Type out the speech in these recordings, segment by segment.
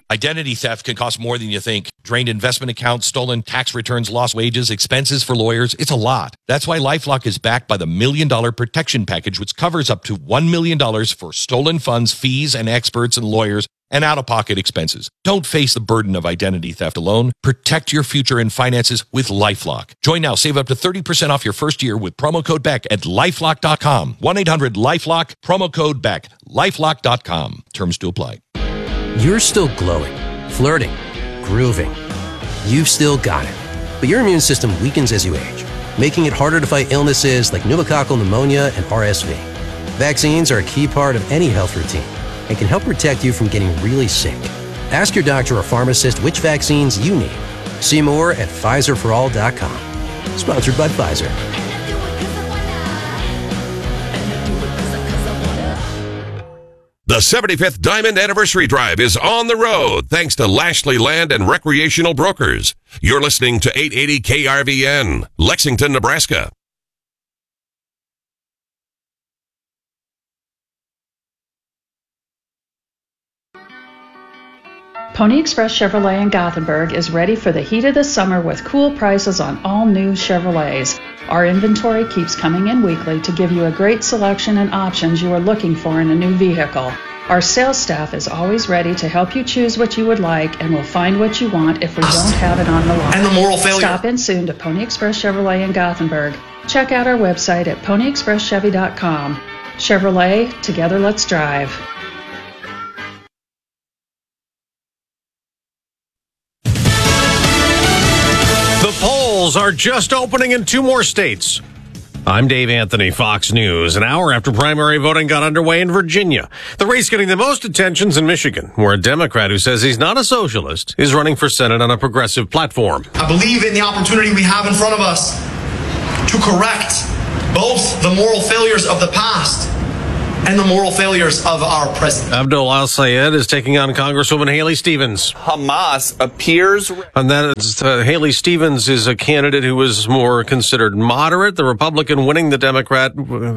Identity theft can cost more than you think. Drained investment accounts, stolen tax returns, lost wages, expenses for lawyers. It's a lot. That's why LifeLock is backed by the $1 Million Protection Package, which covers up to $1 million for stolen funds, fees, and experts and lawyers, and out-of-pocket expenses. Don't face the burden of identity theft alone. Protect your future and finances with LifeLock. Join now. Save up to 30% off your first year with promo code BECK at LifeLock.com. 1-800-LifeLock, promo code BECK. LifeLock.com. Terms to apply. You're still glowing, flirting, grooving. You've still got it. But your immune system weakens as you age, making it harder to fight illnesses like pneumococcal pneumonia and RSV. Vaccines are a key part of any health routine and can help protect you from getting really sick. Ask your doctor or pharmacist which vaccines you need. See more at PfizerForAll.com. Sponsored by Pfizer. The 75th Diamond Anniversary Drive is on the road thanks to Lashley Land and Recreational Brokers. You're listening to 880 KRVN, Lexington, Nebraska. Pony Express Chevrolet in Gothenburg is ready for the heat of the summer with cool prices on all new Chevrolets. Our inventory keeps coming in weekly to give you a great selection and options you are looking for in a new vehicle. Our sales staff is always ready to help you choose what you would like and will find what you want if we don't have it on the lot. And the moral failure. Stop in soon to Pony Express Chevrolet in Gothenburg. Check out our website at ponyexpresschevy.com. Chevrolet, together let's drive. The polls are just opening in 2 more states. I'm Dave Anthony, Fox News. An hour after primary voting got underway in Virginia. The race getting the most attention's in Michigan, where a Democrat who says he's not a socialist is running for Senate on a progressive platform. I believe in the opportunity we have in front of us to correct both the moral failures of the past and the moral failures of our president. Abdul Al-Sayed is taking on Congresswoman Haley Stevens. Hamas appears... And that is, Haley Stevens is a candidate who is more considered moderate. The Republican winning the Democrat,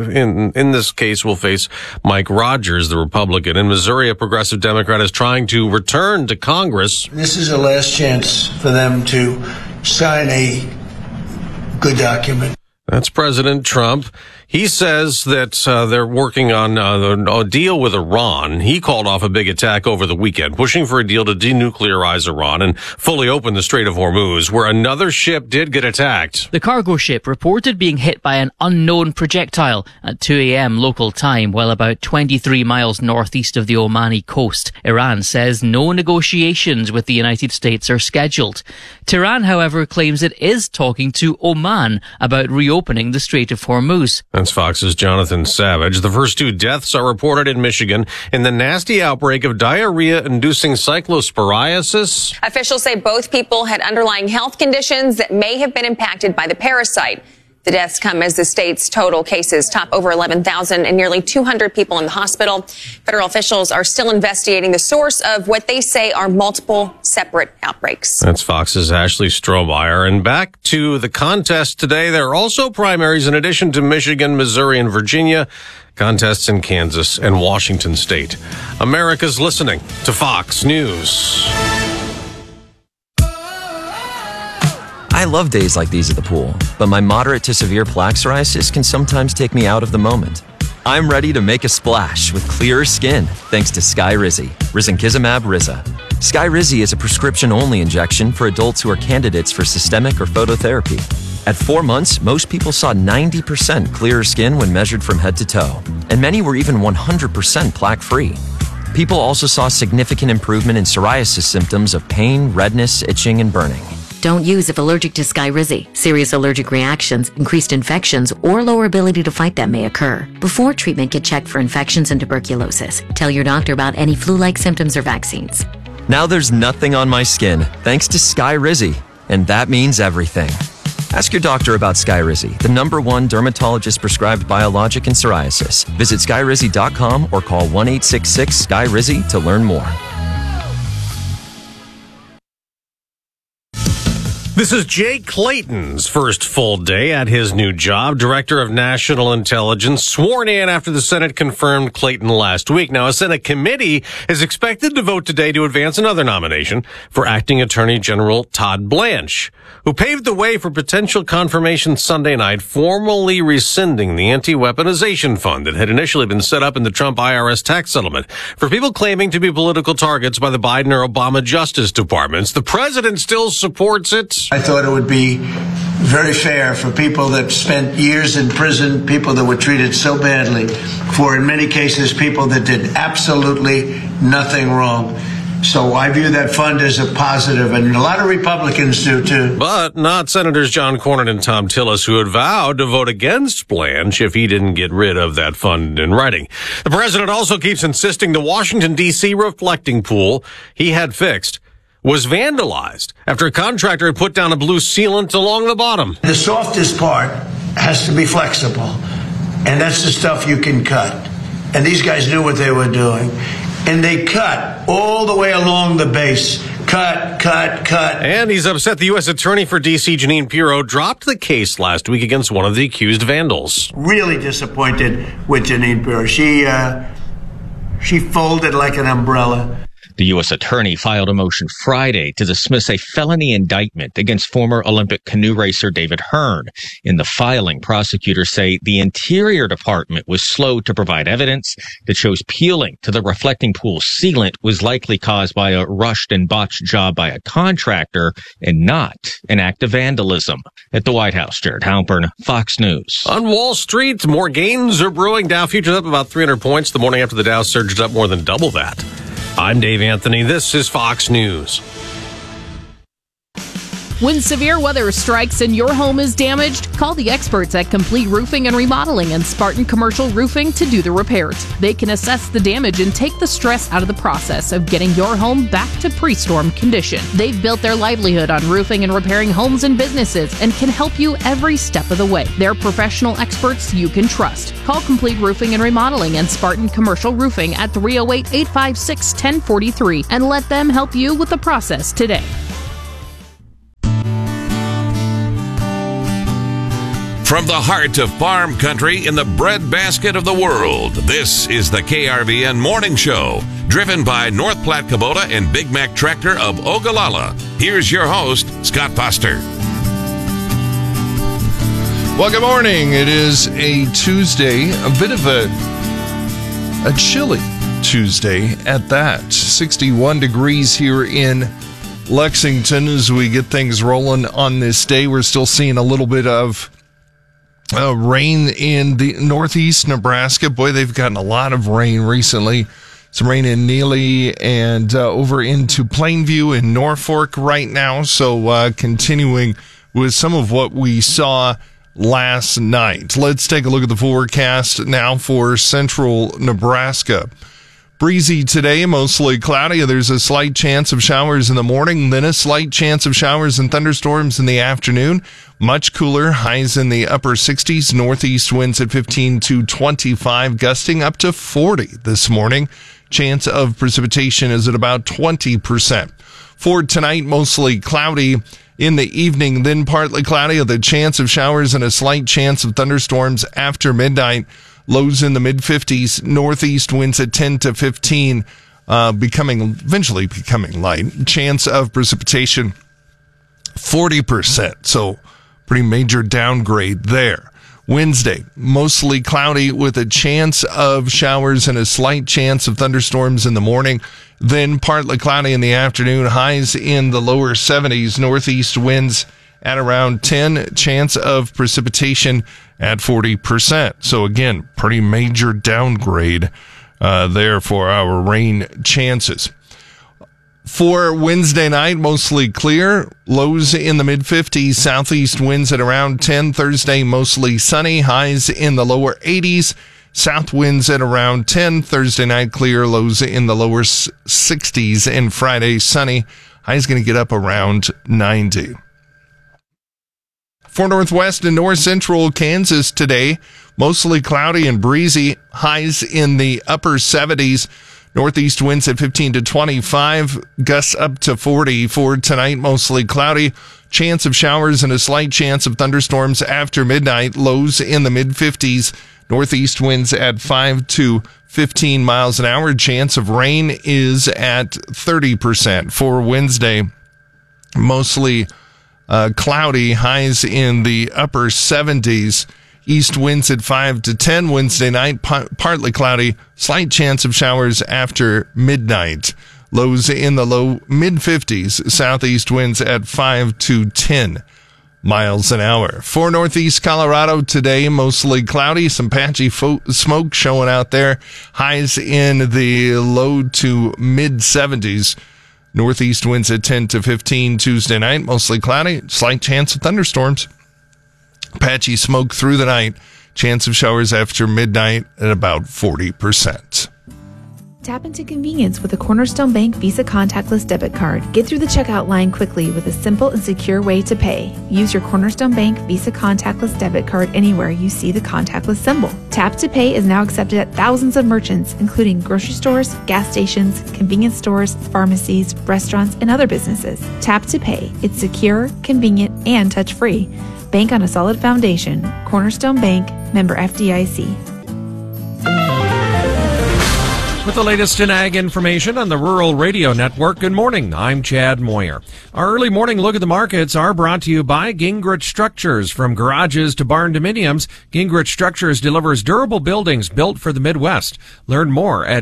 in this case, will face Mike Rogers, the Republican. In Missouri, a progressive Democrat is trying to return to Congress. This is a last chance for them to sign a good document. That's President Trump. He says that they're working on a deal with Iran. He called off a big attack over the weekend, pushing for a deal to denuclearize Iran and fully open the Strait of Hormuz, where another ship did get attacked. The cargo ship reported being hit by an unknown projectile at 2 a.m. local time, while about 23 miles northeast of the Omani coast. Iran says no negotiations with the United States are scheduled. Tehran, however, claims it is talking to Oman about reopening the Strait of Hormuz. That's Fox's Jonathan Savage. The first 2 deaths are reported in Michigan in the nasty outbreak of diarrhea-inducing cyclosporiasis. Officials say both people had underlying health conditions that may have been impacted by the parasite. The deaths come as the state's total cases top over 11,000 and nearly 200 people in the hospital. Federal officials are still investigating the source of what they say are multiple separate outbreaks. That's Fox's Ashley Strohmeyer. And back to the contest today. There are also primaries in addition to Michigan, Missouri, and Virginia. Contests in Kansas and Washington State. America's listening to Fox News. I love days like these at the pool, but my moderate to severe plaque psoriasis can sometimes take me out of the moment. I'm ready to make a splash with clearer skin thanks to Skyrizi, risankizumab Riza. Skyrizi is a prescription-only injection for adults who are candidates for systemic or phototherapy. At 4 months, most people saw 90% clearer skin when measured from head to toe, and many were even 100% plaque-free. People also saw significant improvement in psoriasis symptoms of pain, redness, itching, and burning. Don't use if allergic to Skyrizi. Serious allergic reactions, increased infections, or lower ability to fight them may occur. Before treatment, get checked for infections and tuberculosis. Tell your doctor about any flu-like symptoms or vaccines. Now there's nothing on my skin thanks to Skyrizi, and that means everything. Ask your doctor about Skyrizi, the #1 dermatologist-prescribed biologic in psoriasis. Visit Skyrizi.com or call 1-866-SKYRIZI to learn more. This is Jay Clayton's first full day at his new job, Director of National Intelligence, sworn in after the Senate confirmed Clayton last week. Now, a Senate committee is expected to vote today to advance another nomination for Acting Attorney General Todd Blanche, who paved the way for potential confirmation Sunday night, formally rescinding the anti-weaponization fund that had initially been set up in the Trump IRS tax settlement for people claiming to be political targets by the Biden or Obama Justice Departments. The president still supports it. I thought it would be very fair for people that spent years in prison, people that were treated so badly, for in many cases people that did absolutely nothing wrong. So I view that fund as a positive, and a lot of Republicans do too. But not Senators John Cornyn and Tom Tillis, who had vowed to vote against Blanche if he didn't get rid of that fund in writing. The president also keeps insisting the Washington, D.C. reflecting pool he had fixed was vandalized after a contractor had put down a blue sealant along the bottom. The softest part has to be flexible, and that's the stuff you can cut. And these guys knew what they were doing. And they cut all the way along the base. Cut. And he's upset the U.S. Attorney for D.C., Jeanine Pirro, dropped the case last week against one of the accused vandals. Really disappointed with Jeanine Pirro. She folded like an umbrella. The U.S. Attorney filed a motion Friday to dismiss a felony indictment against former Olympic canoe racer David Hearn. In the filing, prosecutors say the Interior Department was slow to provide evidence that shows peeling to the reflecting pool sealant was likely caused by a rushed and botched job by a contractor and not an act of vandalism. At the White House, Jared Halpern, Fox News. On Wall Street, more gains are brewing. Dow futures up about 300 points the morning after the Dow surged up more than double that. I'm Dave Anthony. This is Fox News. When severe weather strikes and your home is damaged, call the experts at Complete Roofing and Remodeling and Spartan Commercial Roofing to do the repairs. They can assess the damage and take the stress out of the process of getting your home back to pre-storm condition. They've built their livelihood on roofing and repairing homes and businesses and can help you every step of the way. They're professional experts you can trust. Call Complete Roofing and Remodeling and Spartan Commercial Roofing at 308-856-1043 and let them help you with the process today. From the heart of farm country in the breadbasket of the world, this is the KRVN Morning Show, driven by North Platte Kubota and Big Mac Tractor of Ogallala. Here's your host, Scott Foster. Well, good morning. It is a Tuesday, a bit of a chilly Tuesday at that. 61 degrees here in Lexington as we get things rolling on this day. We're still seeing a little bit of rain in the northeast Nebraska. Boy, they've gotten a lot of rain recently. Some rain in Neely and over into Plainview and Norfolk right now. So continuing with some of what we saw last night. Let's take a look at the forecast now for central Nebraska. Breezy today, mostly cloudy. There's a slight chance of showers in the morning, then a slight chance of showers and thunderstorms in the afternoon. Much cooler, highs in the upper 60s, northeast winds at 15 to 25, gusting up to 40 this morning. Chance of precipitation is at about 20%. For tonight, mostly cloudy. In the evening, then partly cloudy with a chance of showers and a slight chance of thunderstorms after midnight. Lows in the mid-50s, northeast winds at 10 to 15, eventually becoming light. Chance of precipitation, 40%. So pretty major downgrade there. Wednesday, mostly cloudy with a chance of showers and a slight chance of thunderstorms in the morning. Then partly cloudy in the afternoon, highs in the lower 70s, northeast winds at around 10, chance of precipitation at 40%. So again, pretty major downgrade there for our rain chances. For Wednesday night, mostly clear, lows in the mid-50s, southeast winds at around 10. Thursday, mostly sunny, highs in the lower 80s, south winds at around 10. Thursday night, clear, lows in the lower 60s, and Friday, sunny, highs going to get up around 90. For northwest and north central Kansas today, mostly cloudy and breezy, highs in the upper 70s. Northeast winds at 15 to 25, gusts up to 40 for tonight. Mostly cloudy. Chance of showers and a slight chance of thunderstorms after midnight. Lows in the mid-50s. Northeast winds at 5 to 15 miles an hour. Chance of rain is at 30% for Wednesday. Mostly cloudy. Highs in the upper 70s. East winds at 5 to 10 Wednesday night. Partly cloudy. Slight chance of showers after midnight. Lows in the low mid-50s. Southeast winds at 5 to 10 miles an hour. For Northeast Colorado today, mostly cloudy. Some patchy smoke showing out there. Highs in the low to mid-70s. Northeast winds at 10 to 15 Tuesday night. Mostly cloudy. Slight chance of thunderstorms. Patchy smoke through the night. Chance of showers after midnight at about 40%. Tap into convenience with a Cornerstone Bank Visa contactless debit card. Get through the checkout line quickly with a simple and secure way to pay. Use your Cornerstone Bank Visa contactless debit card anywhere you see the contactless symbol. Tap to Pay is now accepted at thousands of merchants, including grocery stores, gas stations, convenience stores, pharmacies, restaurants, and other businesses. Tap to Pay. It's secure, convenient, and touch-free. Bank on a solid foundation. Cornerstone Bank, member FDIC. With the latest in ag information on the Rural Radio Network, good morning. I'm Chad Moyer. Our early morning look at the markets are brought to you by Gingrich Structures. From garages to barn dominiums, Gingrich Structures delivers durable buildings built for the Midwest. Learn more at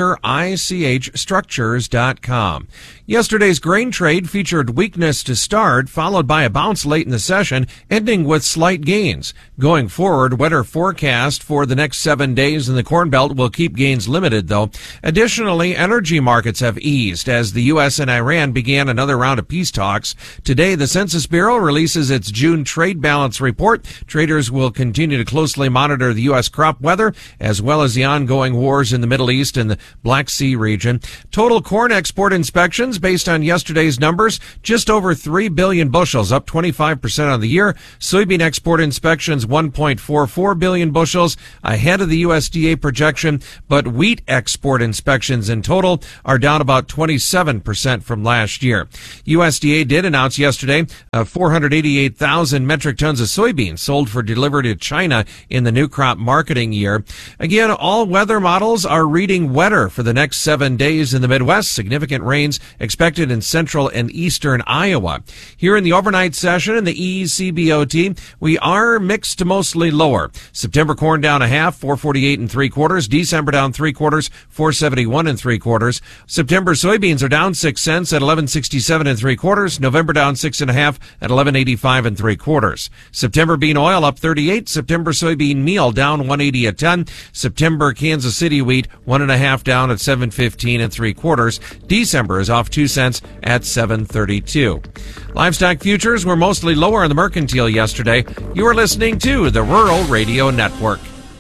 gingerichstructures.com. Yesterday's grain trade featured weakness to start, followed by a bounce late in the session, ending with slight gains. Going forward, weather forecast for the next 7 days in the Corn Belt will keep gains limited, though. Additionally, energy markets have eased as the U.S. and Iran began another round of peace talks. Today, the Census Bureau releases its June trade balance report. Traders will continue to closely monitor the U.S. crop weather, as well as the ongoing wars in the Middle East and the Black Sea region. Total corn export inspections, based on yesterday's numbers, just over 3 billion bushels, up 25% on the year. Soybean export inspections, 1.44 billion bushels, ahead of the USDA projection, but wheat export inspections in total are down about 27% from last year. USDA did announce yesterday 488,000 metric tons of soybeans sold for delivery to China in the new crop marketing year. Again, all weather models are reading wetter for the next 7 days in the Midwest. Significant rains expected in central and eastern Iowa. Here in the overnight session in the ECBOT, we are mixed to mostly lower. September corn down a half, 448 3/4. December down 3/4, 471 3/4. September soybeans are down 6 cents at 1167 3/4. November down 6 1/2 at 1185 3/4. September bean oil up 38. September soybean meal down 180 at 10. September Kansas City wheat 1 1/2 down at 715 3/4. December is off 2 cents at 732. Livestock futures were mostly lower on the mercantile yesterday. You are listening to the Rural Radio Network.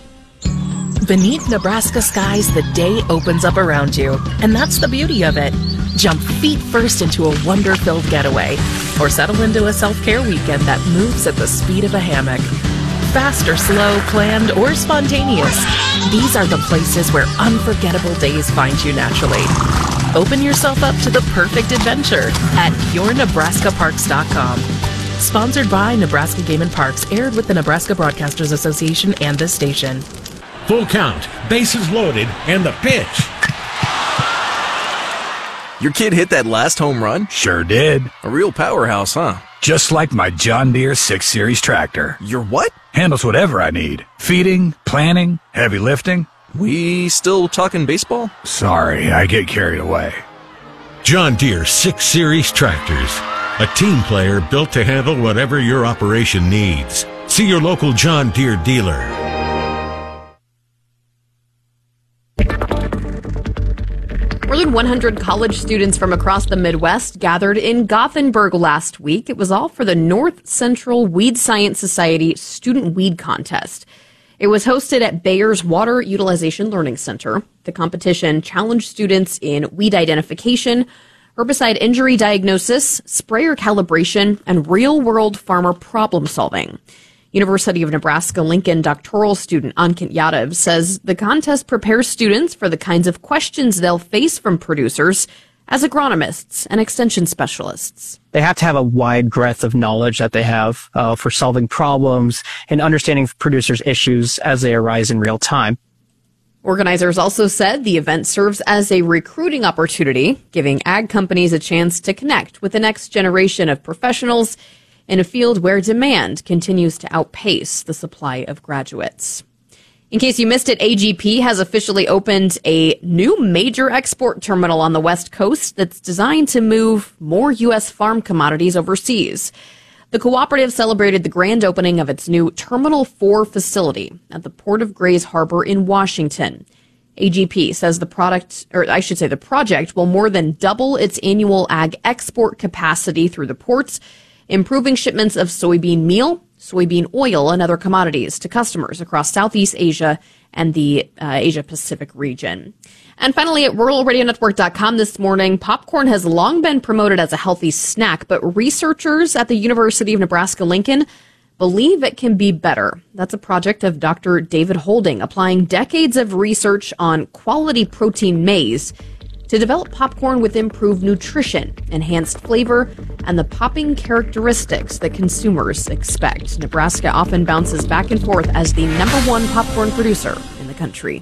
Beneath Nebraska skies, the day opens up around you, and that's the beauty of it. Jump feet first into a wonder-filled getaway, or settle into a self-care weekend that moves at the speed of a hammock. Fast or slow, planned or spontaneous, these are the places where unforgettable days find you naturally. Open yourself up to the perfect adventure at yournebraskaparks.com. Sponsored by Nebraska Game and Parks, aired with the Nebraska Broadcasters Association and this station. Full count, bases loaded, and the pitch. Your kid hit that last home run? Sure did. A real powerhouse, huh? Just like my John Deere 6 Series tractor. Your what? Handles whatever I need. Feeding, planting, heavy lifting. We still talking baseball? Sorry, I get carried away. John Deere 6 Series tractors. A team player built to handle whatever your operation needs. See your local John Deere dealer. More than 100 college students from across the Midwest gathered in Gothenburg last week. It was all for the North Central Weed Science Society Student Weed Contest. It was hosted at Bayer's Water Utilization Learning Center. The competition challenged students in weed identification, herbicide injury diagnosis, sprayer calibration, and real-world farmer problem solving. University of Nebraska-Lincoln doctoral student Ankit Yadav says the contest prepares students for the kinds of questions they'll face from producers as agronomists and extension specialists. They have to have a wide breadth of knowledge that they have for solving problems and understanding producers' issues as they arise in real time. Organizers also said the event serves as a recruiting opportunity, giving ag companies a chance to connect with the next generation of professionals in a field where demand continues to outpace the supply of graduates. In case you missed it, AGP has officially opened a new major export terminal on the West Coast that's designed to move more U.S. farm commodities overseas. The cooperative celebrated the grand opening of its new Terminal 4 facility at the Port of Grays Harbor in Washington. AGP says the project will more than double its annual ag export capacity through the ports, improving shipments of soybean meal, soybean oil, and other commodities to customers across Southeast Asia and the Asia-Pacific region. And finally, at RuralRadioNetwork.com this morning, popcorn has long been promoted as a healthy snack, but researchers at the University of Nebraska-Lincoln believe it can be better. That's a project of Dr. David Holding, applying decades of research on quality protein maize to develop popcorn with improved nutrition, enhanced flavor, and the popping characteristics that consumers expect. Nebraska often bounces back and forth as the #1 popcorn producer in the country.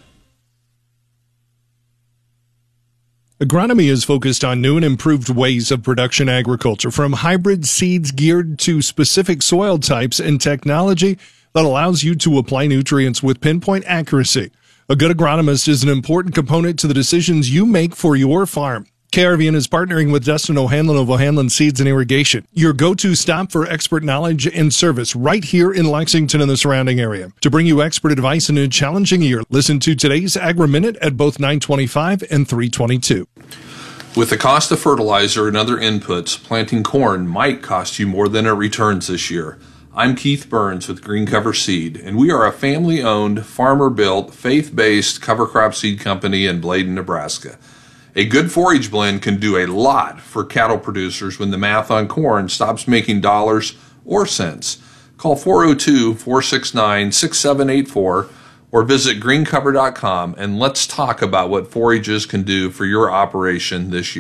Agronomy is focused on new and improved ways of production agriculture, from hybrid seeds geared to specific soil types and technology that allows you to apply nutrients with pinpoint accuracy. A good agronomist is an important component to the decisions you make for your farm. KRVN is partnering with Dustin O'Hanlon of O'Hanlon Seeds and Irrigation, your go-to stop for expert knowledge and service right here in Lexington and the surrounding area. To bring you expert advice in a challenging year, listen to today's Agri-Minute at both 9:25 and 3:22. With the cost of fertilizer and other inputs, planting corn might cost you more than it returns this year. I'm Keith Burns with Green Cover Seed, and we are a family-owned, farmer-built, faith-based cover crop seed company in Bladen, Nebraska. A good forage blend can do a lot for cattle producers when the math on corn stops making dollars or cents. Call 402-469-6784 or visit greencover.com and let's talk about what forages can do for your operation this year.